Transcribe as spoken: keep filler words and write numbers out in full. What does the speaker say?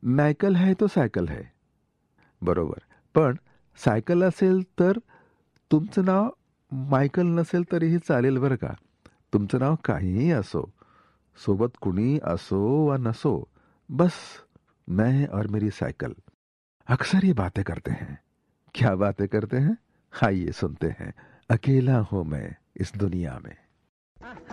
Michael आहे तो cycle आहे. बरोबर. पण सायकल असेल तर तुमचं नाव मायकल नसेल तरीही चालेल बरं का. तुमचं नाव काहीही असो, सोबत कुणी असो वा नसो, बस मैं और मेरी साइकिल अक्सर ये बातें करते हैं. क्या बातें करते हैं? आइए सुनते हैं. अकेला हूं मैं इस दुनिया में.